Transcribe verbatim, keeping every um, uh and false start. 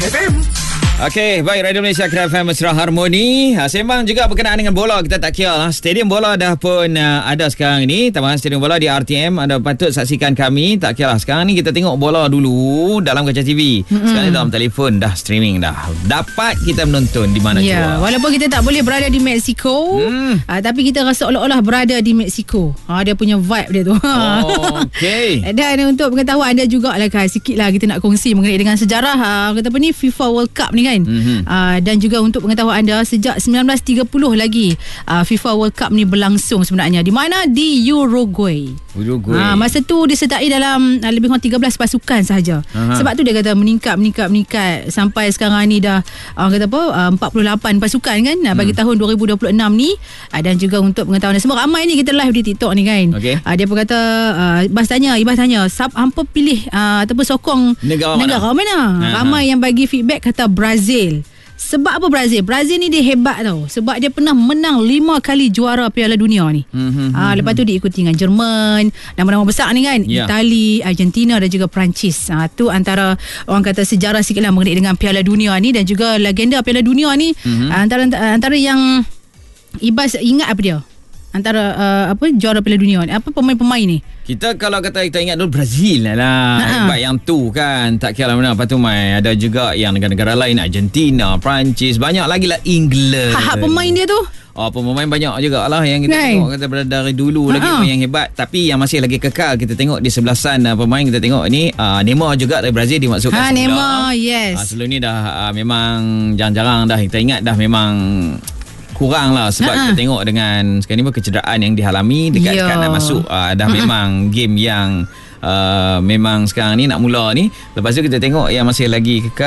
F M. Okey, baik, Radio Malaysia Kira F M Mesra Harmoni. Ha, sembang juga berkenaan dengan bola. Kita tak kira lah. Stadium bola dah pun uh, ada sekarang ni. Taman Stadium Bola di R T M. Anda patut saksikan kami. Tak kira lah. Sekarang ni kita tengok bola dulu dalam kaca T V. Mm-hmm. Sekarang ni dalam telefon dah streaming dah. Dapat kita menonton di mana ya, jua. Walaupun kita tak boleh berada di Mexico, hmm. uh, tapi kita rasa olah-olah berada di Mexico. Ha, dia punya vibe dia tu. Oh, okey. Dan untuk pengetahuan anda jugalah kan, sikit lah kita nak kongsi mengenai dengan sejarah uh, kata apa ni FIFA World Cup ni kan. Mm-hmm. Uh, dan juga untuk pengetahuan anda, sejak sembilan belas tiga puluh lagi uh, FIFA World Cup ni berlangsung sebenarnya. Di mana? Di Uruguay. Uruguay. Uh, masa tu disertai dalam uh, lebih kurang tiga belas pasukan sahaja. Aha. Sebab tu dia kata meningkat meningkat meningkat sampai sekarang ni dah uh, kata apa uh, empat puluh lapan pasukan kan uh, bagi hmm. tahun dua ribu dua puluh enam ni. Uh, dan juga untuk pengetahuan semua, ramai ni kita live di TikTok ni kan. Okay. Uh, dia pun kata uh, Ibas tanya Ibas tanya sub hampa pilih uh, ataupun sokong negara, negara mana, mana? Ramai yang bagi feedback kata Brazil. Sebab apa Brazil? Brazil ni dia hebat tau. Sebab dia pernah menang lima kali juara Piala Dunia ni. Mm-hmm. Ha, lepas tu diikuti dengan Jerman, nama-nama besar ni kan. Yeah. Itali, Argentina dan juga Perancis. Ha, tu antara orang kata sejarah sikit lah mengenai dengan Piala Dunia ni. Dan juga legenda Piala Dunia ni. Mm-hmm. Antara antara yang Ibas ingat apa dia? Antara uh, apa juara Piala Dunia ni, apa pemain-pemain ni? Kita kalau kata kita ingat dulu Brazil lah. Hebat yang tu kan. Tak kira lah mana. Lepas tu mai ada juga yang negara-negara lain, Argentina, Perancis, banyak lagi lah, England. Hak pemain dia tu. Oh, pemain banyak juga lah yang kita right. tengok kata dari dulu. Ha-ha. Lagi yang hebat. Tapi yang masih lagi kekal kita tengok di sebelah sana pemain kita tengok ni uh, Neymar juga dari Brazil dimasukkan. Ha, Neymar, yes. Uh, sebelum ni dah uh, memang jarang-jarang dah kita ingat dah memang kurang lah sebab uh-huh. kita tengok dengan sekarang ni pun kecederaan yang dialami dekat-dekat nak masuk uh, dah uh-huh. memang game yang uh, memang sekarang ni nak mula ni. Lepas tu kita tengok yang masih lagi kekal